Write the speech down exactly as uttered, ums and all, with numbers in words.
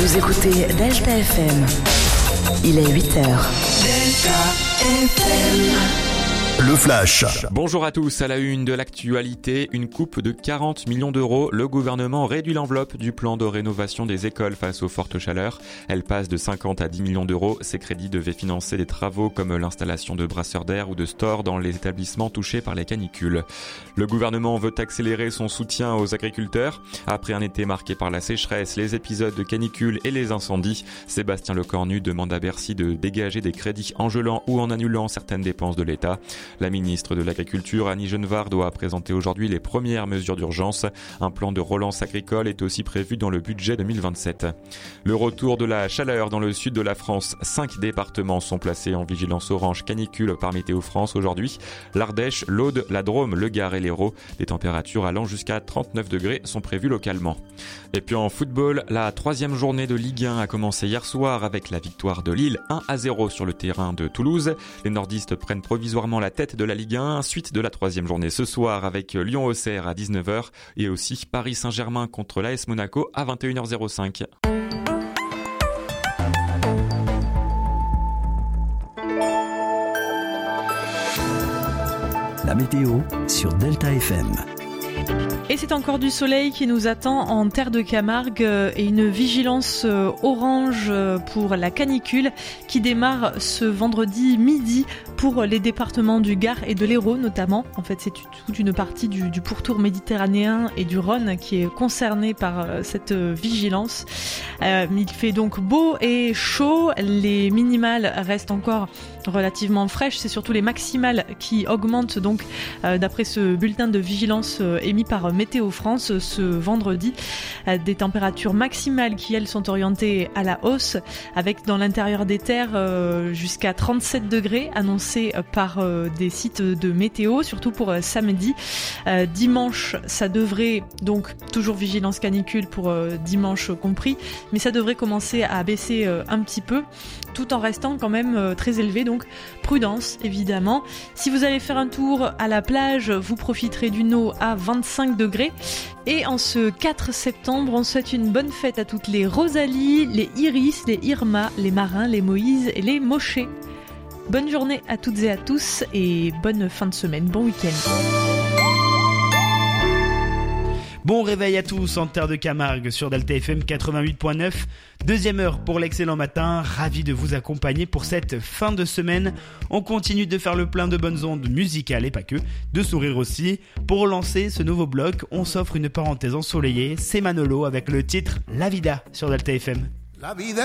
Vous écoutez Delta F M. Il est huit heures. Delta F M. Le Flash. Bonjour à tous, à la une de l'actualité, une coupe de quarante millions d'euros. Le gouvernement réduit l'enveloppe du plan de rénovation des écoles face aux fortes chaleurs. Elle passe de cinquante à dix millions d'euros. Ces crédits devaient financer des travaux comme l'installation de brasseurs d'air ou de stores dans les établissements touchés par les canicules. Le gouvernement veut accélérer son soutien aux agriculteurs. Après un été marqué par la sécheresse, les épisodes de canicule et les incendies, Sébastien Lecornu demande à Bercy de dégager des crédits en gelant ou en annulant certaines dépenses de l'État. La ministre de l'Agriculture, Annie Genevard, doit présenter aujourd'hui les premières mesures d'urgence. Un plan de relance agricole est aussi prévu dans le budget deux mille vingt-sept. Le retour de la chaleur dans le sud de la France. Cinq départements sont placés en vigilance orange canicule par Météo France aujourd'hui. L'Ardèche, l'Aude, la Drôme, le Gard et l'Hérault. Des températures allant jusqu'à trente-neuf degrés sont prévues localement. Et puis en football, la troisième journée de Ligue un a commencé hier soir avec la victoire de Lille un à zéro sur le terrain de Toulouse. Les nordistes prennent provisoirement la tête de la Ligue un, suite de la troisième journée ce soir avec Lyon-Auxerre à dix-neuf heures et aussi Paris Saint-Germain contre l'A S Monaco à vingt et une heures cinq. La météo sur Delta F M. Et c'est encore du soleil qui nous attend en terre de Camargue et une vigilance orange pour la canicule qui démarre ce vendredi midi pour les départements du Gard et de l'Hérault notamment. En fait, c'est toute une partie du, du pourtour méditerranéen et du Rhône qui est concernée par cette vigilance. Euh, il fait donc beau et chaud. Les minimales restent encore relativement fraîches. C'est surtout les maximales qui augmentent donc euh, d'après ce bulletin de vigilance euh, émis par Météo France ce vendredi. Euh, des températures maximales qui elles sont orientées à la hausse avec dans l'intérieur des terres euh, jusqu'à trente-sept degrés annoncés par euh, des sites de météo, surtout pour euh, samedi. Euh, dimanche, ça devrait donc toujours vigilance canicule pour euh, dimanche compris, mais ça devrait commencer à baisser euh, un petit peu tout en restant quand même euh, très élevé, donc prudence évidemment. Si vous allez faire un tour à la plage, vous profiterez d'une eau à vingt-cinq degrés. Et en ce quatre septembre, on souhaite une bonne fête à toutes les Rosalie, les Iris, les Irma, les Marins, les Moïse et les Mochés. Bonne journée à toutes et à tous et bonne fin de semaine, bon week-end. Bon réveil à tous en terre de Camargue sur Delta F M quatre-vingt-huit point neuf. Deuxième heure pour l'excellent matin, ravi de vous accompagner pour cette fin de semaine. On continue de faire le plein de bonnes ondes musicales et pas que, de sourire aussi. Pour relancer ce nouveau bloc, on s'offre une parenthèse ensoleillée, c'est Manolo avec le titre La Vida sur Delta F M. La vida